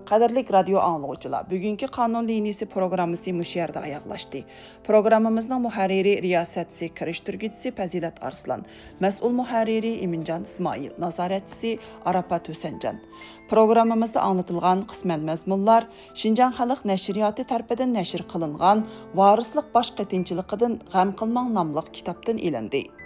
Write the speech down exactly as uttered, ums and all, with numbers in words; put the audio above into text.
Qadirlik radio anlıqçılar, bugünkü qanun liniyasi programmasi mush yerda oyoqlashdi. Programmamizning muharriri, riyosatchisi, kirishtirguvchisi Fazilat Arslan, mas'ul muharriri Iminjon Ismoil, nazoratchisi Arafat Husanjon. Programmamizda anlatilgan qisman mazmunlar Şinjan Xalq Nashriyoti tarafidan nashr qilingan Varislik bosh qatinchiligidan g'am qilmang nomli kitobdan ilindi.